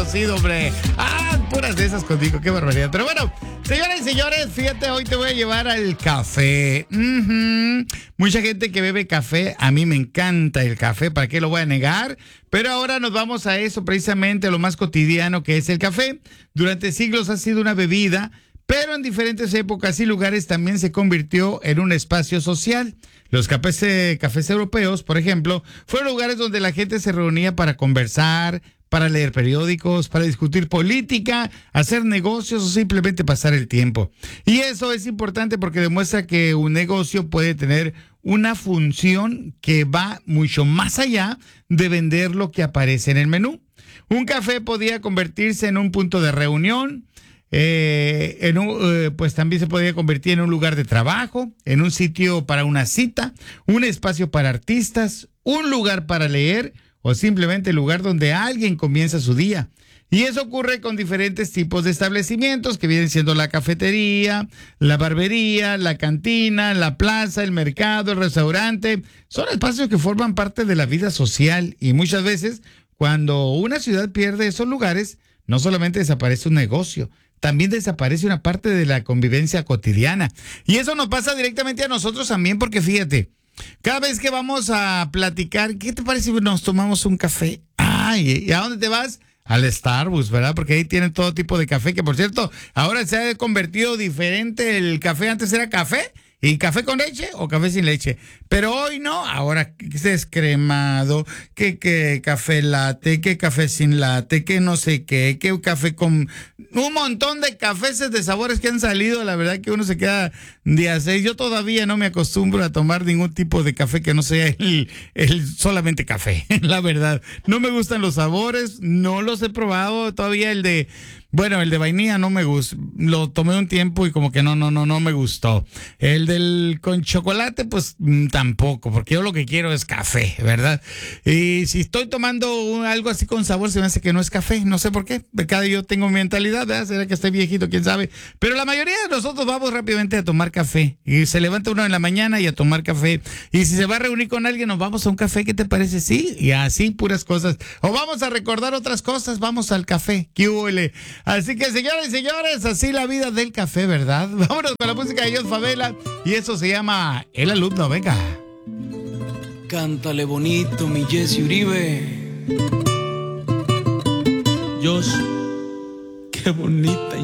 Sí, hombre. Puras de esas contigo, qué barbaridad. Pero bueno, señoras y señores, fíjate, hoy te voy a llevar al café. Mucha gente que bebe café, a mí me encanta el café, ¿para qué lo voy a negar? Pero ahora nos vamos a eso, precisamente a lo más cotidiano que es el café. Durante siglos ha sido una bebida, pero en diferentes épocas y lugares también se convirtió en un espacio social. Los cafés europeos, por ejemplo, fueron lugares donde la gente se reunía para conversar, para leer periódicos, para discutir política, hacer negocios o simplemente pasar el tiempo. Y eso es importante porque demuestra que un negocio puede tener una función que va mucho más allá de vender lo que aparece en el menú. Un café podía convertirse en un punto de reunión, pues también se podía convertir en un lugar de trabajo, en un sitio para una cita, un espacio para artistas, un lugar para leer o simplemente el lugar donde alguien comienza su día. Y eso ocurre con diferentes tipos de establecimientos que vienen siendo la cafetería, la barbería, la cantina, la plaza, el mercado, el restaurante. Son espacios que forman parte de la vida social y muchas veces cuando una ciudad pierde esos lugares, no solamente desaparece un negocio, también desaparece una parte de la convivencia cotidiana. Y eso nos pasa directamente a nosotros también porque fíjate, cada vez que vamos a platicar, ¿qué te parece si nos tomamos un café? ¿Y a dónde te vas? Al Starbucks, ¿verdad? Porque ahí tienen todo tipo de café, que por cierto, ahora se ha convertido diferente el café. Antes era café, y café con leche o café sin leche. Pero hoy no, ahora que es descremado, que café latte, que café sin latte, que no sé qué, que café con un montón de cafés de sabores que han salido. La verdad que uno se queda de a seis. Yo todavía no me acostumbro a tomar ningún tipo de café que no sea el solamente café, la verdad. No me gustan los sabores, no los he probado todavía. El de vainilla no me gusta. Lo tomé un tiempo y como que no me gustó. El del con chocolate, pues tampoco, porque yo lo que quiero es café, ¿verdad? Y si estoy tomando algo así con sabor, se me hace que no es café. No sé por qué. Cada yo tengo mi mentalidad, ¿verdad? Será que estoy viejito, quién sabe. Pero la mayoría de nosotros vamos rápidamente a tomar café. Y se levanta uno en la mañana y a tomar café. Y si se va a reunir con alguien, nos vamos a un café, ¿qué te parece? Sí, y así puras cosas. O vamos a recordar otras cosas, vamos al café. ¿Qué huele? Así que, señoras y señores, así la vida del café, ¿verdad? Vámonos con la música de Jos Favela y eso se llama El Alumno, venga. Cántale bonito, mi Jesse Uribe. Jos, qué bonita.